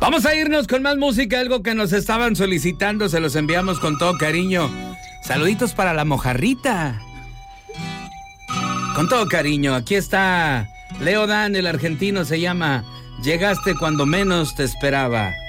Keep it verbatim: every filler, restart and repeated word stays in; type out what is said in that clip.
Vamos a irnos con más música, algo que nos estaban solicitando, se los enviamos con todo cariño. Saluditos para la mojarrita. Con todo cariño, aquí está Leo Dan, el argentino, se llama Llegaste cuando menos te esperaba.